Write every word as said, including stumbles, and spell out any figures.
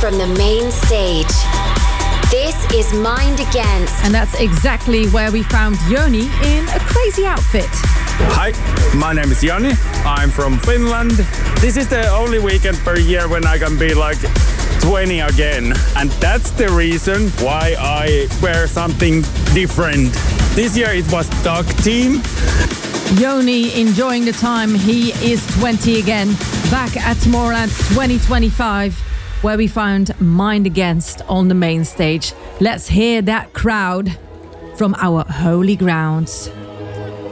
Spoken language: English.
from the main stage. This is Mind Against. And that's exactly where we found Joni in a crazy outfit. Hi, my name is Joni. I'm from Finland. This is the only weekend per year when I can be like twenty again. And that's the reason why I wear something different. This year it was Dog Team. Joni enjoying the time. He is twenty again. Back at Tomorrowland twenty twenty-five, where we found Mind Against on the main stage. Let's hear that crowd from our holy grounds.